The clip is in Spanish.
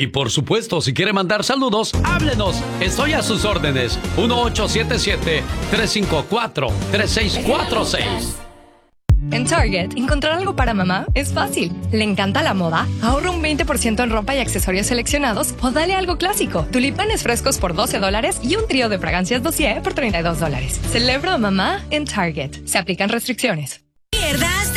Y por supuesto, si quiere mandar saludos, háblenos. Estoy a sus órdenes. 1877-354-3646. En Target, encontrar algo para mamá es fácil. ¿Le encanta la moda? Ahorra un 20% en ropa y accesorios seleccionados o dale algo clásico. Tulipanes frescos por $12 y un trío de fragancias dossier por $32. Celebra a mamá en Target. Se aplican restricciones. Pierdas